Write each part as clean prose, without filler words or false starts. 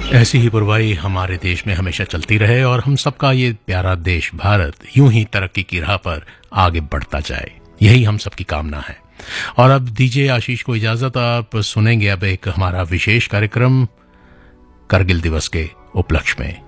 ऐसी ही पुरवाई हमारे देश में हमेशा चलती रहे और हम सबका ये प्यारा देश भारत यूं ही तरक्की की राह पर आगे बढ़ता जाए, यही हम सबकी कामना है। और अब दीजिए आशीष को इजाजत, आप सुनेंगे अब एक हमारा विशेष कार्यक्रम करगिल दिवस के उपलक्ष्य में।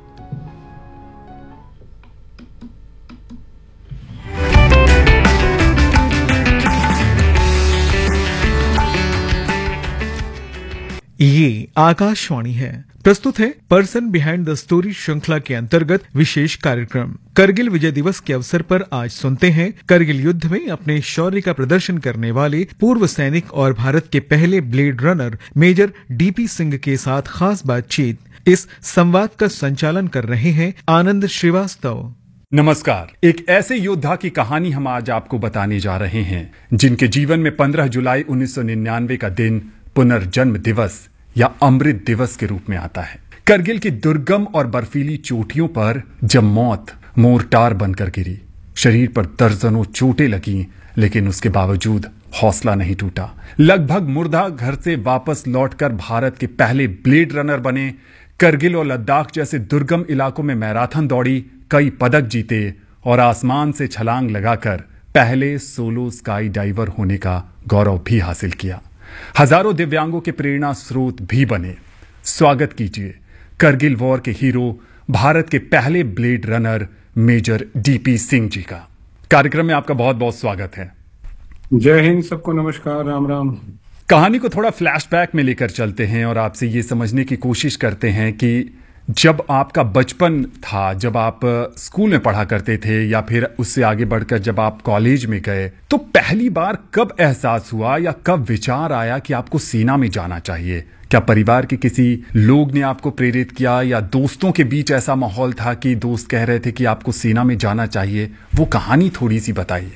ये आकाशवाणी है। प्रस्तुत है पर्सन बिहाइंड द स्टोरी श्रृंखला के अंतर्गत विशेष कार्यक्रम करगिल विजय दिवस के अवसर पर। आज सुनते हैं करगिल युद्ध में अपने शौर्य का प्रदर्शन करने वाले पूर्व सैनिक और भारत के पहले blade runner major DP Singh के साथ खास बातचीत। इस संवाद का संचालन कर रहे हैं आनंद श्रीवास्तव। नमस्कार। एक ऐसे योद्धा की कहानी हम आज आपको बताने जा रहे हैं जिनके जीवन में 15 जुलाई 1999 का दिन पुनर्जन्म दिवस या अमृत दिवस के रूप में आता है। करगिल की दुर्गम और बर्फीली चोटियों पर जब मौत मोर्टार बनकर गिरी, शरीर पर दर्जनों चोटें लगी, लेकिन उसके बावजूद हौसला नहीं टूटा। लगभग मुर्दा घर से वापस लौटकर भारत के पहले ब्लेड रनर बने। करगिल और लद्दाख जैसे दुर्गम इलाकों में मैराथन दौड़ी, कई पदक जीते और आसमान से छलांग लगाकर पहले सोलो स्काई डाइवर होने का गौरव भी हासिल किया। हजारों दिव्यांगों के प्रेरणा स्रोत भी बने। स्वागत कीजिए करगिल वॉर के हीरो, भारत के पहले blade runner major DP Singh ji का। कार्यक्रम में आपका बहुत बहुत स्वागत है। जय हिंद, सबको नमस्कार, राम राम। कहानी को थोड़ा फ्लैशबैक में लेकर चलते हैं और आपसे ये समझने की कोशिश करते हैं कि जब आपका बचपन था, जब आप स्कूल में पढ़ा करते थे या फिर उससे आगे बढ़कर जब आप कॉलेज में गए, तो पहली बार कब एहसास हुआ या कब विचार आया कि आपको सेना में जाना चाहिए? क्या परिवार के किसी लोग ने आपको प्रेरित किया या दोस्तों के बीच ऐसा माहौल था कि दोस्त कह रहे थे कि आपको सेना में जाना चाहिए? वो कहानी थोड़ी सी बताइए।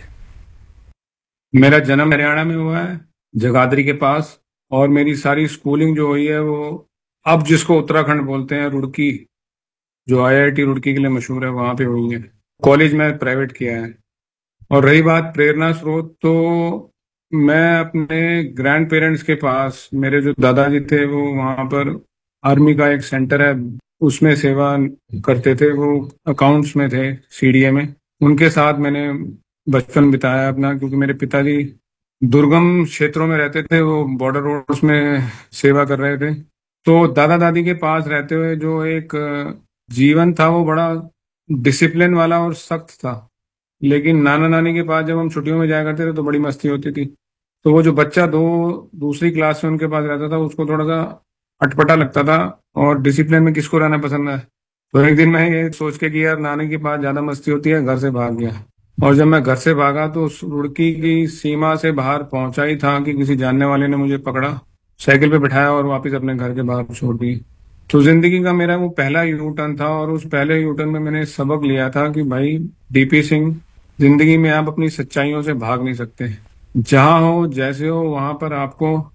मेरा जन्म हरियाणा में हुआ है, जगाधरी के पास, और मेरी सारी स्कूलिंग जो हुई है वो अब जिसको उत्तराखंड बोलते हैं, रुड़की, जो आईआईटी रुड़की के लिए मशहूर है, वहां पे हुई है। कॉलेज में प्राइवेट किया है। और रही बात प्रेरणा स्रोत, तो मैं अपने ग्रैंड पेरेंट्स के पास, मेरे जो दादाजी थे वो वहां पर आर्मी का एक सेंटर है उसमें सेवा करते थे, वो अकाउंट्स में थे, सीडीए में। उनके साथ मैंने बचपन बिताया अपना, क्योंकि मेरे पिताजी दुर्गम क्षेत्रों में रहते थे, वो बॉर्डर रोड्स में सेवा कर रहे थे। तो दादा दादी के पास रहते हुए जो एक जीवन था वो बड़ा डिसिप्लिन वाला और सख्त था। लेकिन नाना नानी के पास जब हम छुट्टियों में जाया करते थे तो बड़ी मस्ती होती थी। तो वो जो बच्चा दूसरी क्लास में उनके पास रहता था, उसको थोड़ा सा अटपटा लगता था, और डिसिप्लिन में किसको रहना पसंद है। तो एक दिन मैं ये सोच के कि यार नानी के पास ज्यादा मस्ती होती है, घर से भाग गया। और जब मैं घर से भागा तो उस रुड़की की सीमा से बाहर पहुंचा ही था कि किसी जानने वाले ने मुझे पकड़ा, साइकिल पे बिठाया और वापस अपने घर के बाहर छोड़ दी। तो जिंदगी का मेरा वो पहला यू टर्न था, और उस पहले यू टर्न में मैंने सबक लिया था कि भाई डीपी सिंह, जिंदगी में आप अपनी सच्चाइयों से भाग नहीं सकते। जहां हो, जैसे हो, वहां पर आपको